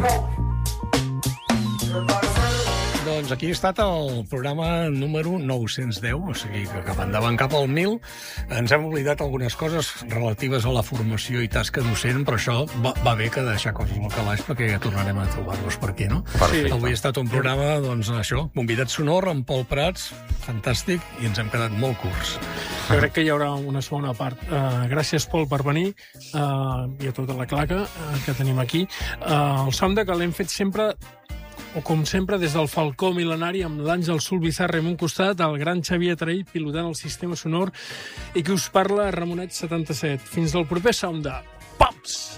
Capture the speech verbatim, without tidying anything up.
Doncs aquí ha estat el programa número nou-cents deu, o sigui que cap endavant cap al mil. Ens hem oblidat algunes coses relatives a la formació i tasca docent, però això va, va bé que deixar coses al calaix perquè ja tornarem a trobar-nos per aquí, no? Sí. Avui ha estat un programa, doncs, això, convidat sonor amb Pol Prats, fantàstic, i ens hem quedat molt curts. Jo crec que hi haurà una segona part. Uh, gràcies, Pol, per venir, uh, i a tota la claca uh, que tenim aquí. Uh, el Sound que l'hem fet sempre, o com sempre, des del Falcó Mil·lenari, amb l'Àngel Sulbizarre a un costat, el gran Xavier Traell pilotant el sistema sonor, i qui us parla, Ramonet setanta-set. Fins al proper Sound de Pops!